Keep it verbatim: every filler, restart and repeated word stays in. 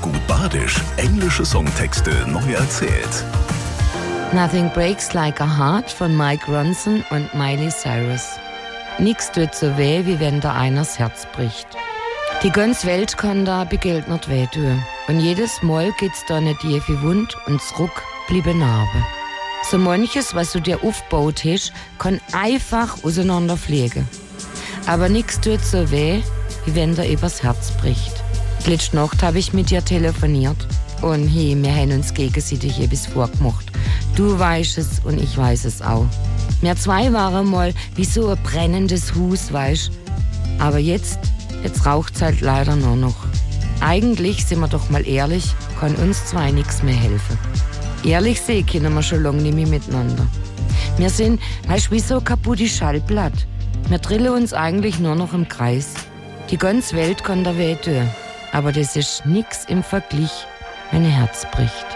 Gut Badisch, englische Songtexte neu erzählt. Nothing Breaks Like a Heart von Mike Ronson und Miley Cyrus. Nix tut so weh, wie wenn da einers Herz bricht. Die ganze Welt kann da begelt nicht weh tun. Und jedes Mal geht's da eine tiefe Wund und zurück bliebe Narbe. So manches, was du dir aufgebaut hast, kann einfach auseinanderfliegen. Aber nix tut so weh, wie wenn da übers Herz bricht. Letzte Nacht habe ich mit dir telefoniert. Und hey, wir haben uns gegenseitig etwas vorgemacht. Du weißt es und ich weiß es auch. Wir zwei waren mal wie so ein brennendes Haus, weißt. Aber jetzt, jetzt raucht's halt leider nur noch. Eigentlich, sind wir doch mal ehrlich, kann uns zwei nichts mehr helfen. Ehrlich sehen können wir schon lange nicht mehr miteinander. Wir sind, weißt, wie so ein kaputtes Schallplatt. Wir drillen uns eigentlich nur noch im Kreis. Die ganze Welt kann da weh tun. Aber das ist nix im Vergleich, wenn ein Herz bricht.